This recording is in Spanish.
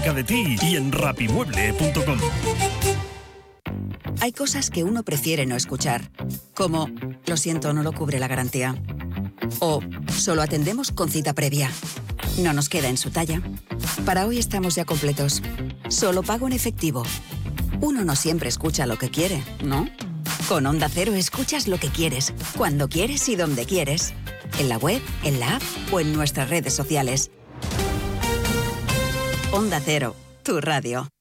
cerca de ti y en rapimueble.com. Hay cosas que uno prefiere no escuchar, como lo siento, no lo cubre la garantía. O solo atendemos con cita previa. No nos queda en su talla. Para hoy estamos ya completos. Solo pago en efectivo. Uno no siempre escucha lo que quiere, ¿no? Con Onda Cero escuchas lo que quieres, cuando quieres y donde quieres. En la web, en la app o en nuestras redes sociales. Onda Cero, tu radio.